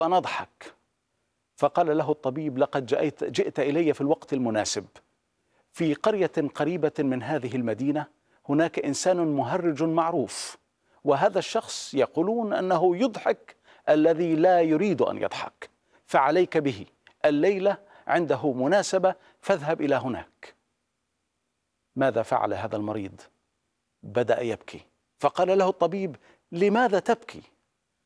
فنضحك. فقال له الطبيب: لقد جئت إلي في الوقت المناسب. في قرية قريبة من هذه المدينة هناك إنسان مهرج معروف، وهذا الشخص يقولون أنه يضحك الذي لا يريد أن يضحك، فعليك به، الليلة عنده مناسبة، فاذهب إلى هناك. ماذا فعل هذا المريض؟ بدأ يبكي. فقال له الطبيب: لماذا تبكي؟